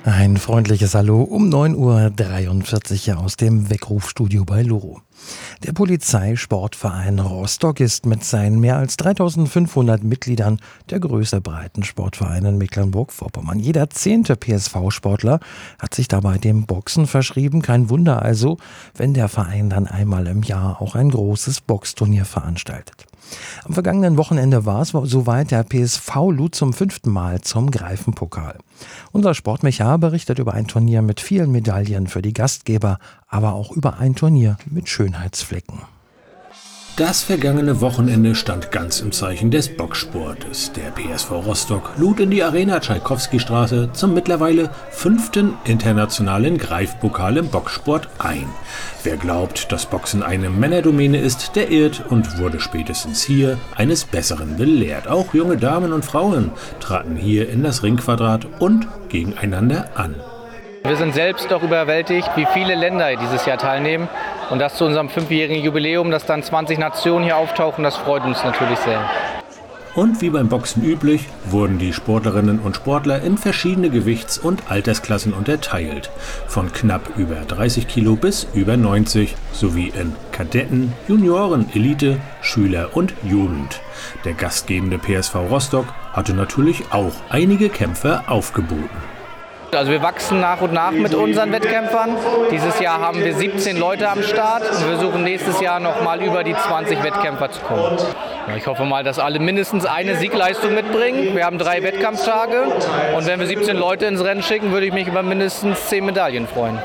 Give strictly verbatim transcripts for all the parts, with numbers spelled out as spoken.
Ein freundliches Hallo um neun Uhr dreiundvierzig hier aus dem Weckrufstudio bei Loro. Der Polizeisportverein Rostock ist mit seinen mehr als dreitausendfünfhundert Mitgliedern der größte Breitensportverein in Mecklenburg-Vorpommern. Jeder zehnte P S V-Sportler hat sich dabei dem Boxen verschrieben. Kein Wunder also, wenn der Verein dann einmal im Jahr auch ein großes Boxturnier veranstaltet. Am vergangenen Wochenende war es soweit, der P S V lud zum fünften Mal zum Greifenpokal. Unser Sportmechar berichtet über ein Turnier mit vielen Medaillen für die Gastgeber, aber auch über ein Turnier mit Schönheitsflecken. Das vergangene Wochenende stand ganz im Zeichen des Boxsportes. Der P S V Rostock lud in die Arena Tschaikowski-Straße zum mittlerweile fünften internationalen Greifpokal im Boxsport ein. Wer glaubt, dass Boxen eine Männerdomäne ist, der irrt und wurde spätestens hier eines Besseren belehrt. Auch junge Damen und Frauen traten hier in das Ringquadrat und gegeneinander an. Wir sind selbst doch überwältigt, wie viele Länder dieses Jahr teilnehmen. Und das zu unserem fünfjährigen Jubiläum, dass dann zwanzig Nationen hier auftauchen, das freut uns natürlich sehr. Und wie beim Boxen üblich, wurden die Sportlerinnen und Sportler in verschiedene Gewichts- und Altersklassen unterteilt. Von knapp über dreißig Kilo bis über neunzig, sowie in Kadetten, Junioren, Elite, Schüler und Jugend. Der gastgebende P S V Rostock hatte natürlich auch einige Kämpfer aufgeboten. Also wir wachsen nach und nach mit unseren Wettkämpfern. Dieses Jahr haben wir siebzehn Leute am Start und wir versuchen nächstes Jahr noch mal über die zwanzig Wettkämpfer zu kommen. Ja, ich hoffe mal, dass alle mindestens eine Siegleistung mitbringen. Wir haben drei Wettkampftage und wenn wir siebzehn Leute ins Rennen schicken, würde ich mich über mindestens zehn Medaillen freuen.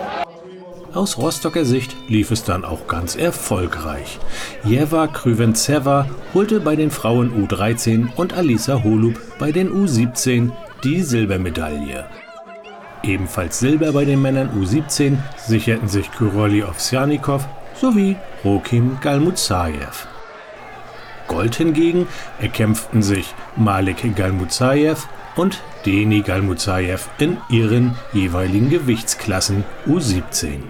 Aus Rostocker Sicht lief es dann auch ganz erfolgreich. Jeva Krüventseva holte bei den Frauen U dreizehn und Alisa Holub bei den U siebzehn die Silbermedaille. Ebenfalls Silber bei den Männern U siebzehn sicherten sich Kyroli Ovsjannikov sowie Rokim Galmuzajew. Gold hingegen erkämpften sich Malik Galmuzajew und Deni Galmuzajew in ihren jeweiligen Gewichtsklassen U siebzehn.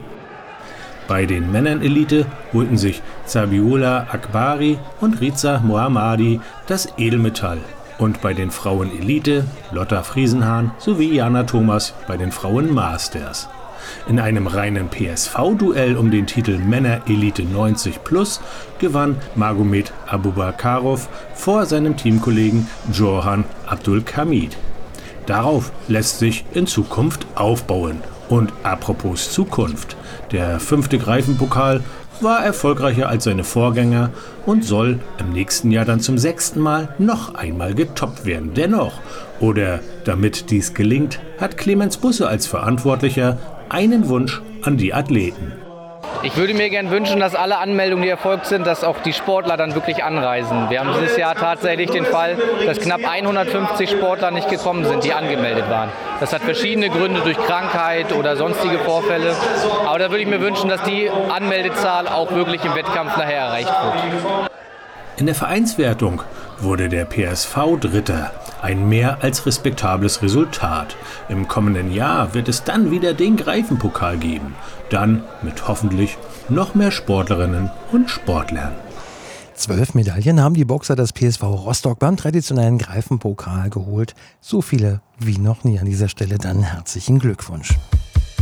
Bei den Männern Elite holten sich Zabihullah Akbari und Riza Mohammadi das Edelmetall. Und bei den Frauen Elite Lotta Friesenhahn sowie Jana Thomas bei den Frauen Masters. In einem reinen P S V-Duell um den Titel Männer Elite neunzig plus gewann Magomed Abubakarov vor seinem Teamkollegen Johan Abdulkamid. Darauf lässt sich in Zukunft aufbauen. Und apropos Zukunft, der fünfte Greifenpokal war erfolgreicher als seine Vorgänger und soll im nächsten Jahr dann zum sechsten Mal noch einmal getoppt werden. Dennoch, oder damit dies gelingt, hat Clemens Busse als Verantwortlicher einen Wunsch an die Athleten. Ich würde mir gern wünschen, dass alle Anmeldungen, die erfolgt sind, dass auch die Sportler dann wirklich anreisen. Wir haben dieses Jahr tatsächlich den Fall, dass knapp hundertfünfzig Sportler nicht gekommen sind, die angemeldet waren. Das hat verschiedene Gründe durch Krankheit oder sonstige Vorfälle. Aber da würde ich mir wünschen, dass die Anmeldezahl auch wirklich im Wettkampf nachher erreicht wird. In der Vereinswertung wurde der P S V Dritter. Ein mehr als respektables Resultat. Im kommenden Jahr wird es dann wieder den Greifenpokal geben. Dann mit hoffentlich noch mehr Sportlerinnen und Sportlern. Zwölf Medaillen haben die Boxer des P S V Rostock beim traditionellen Greifenpokal geholt. So viele wie noch nie. An dieser Stelle dann herzlichen Glückwunsch.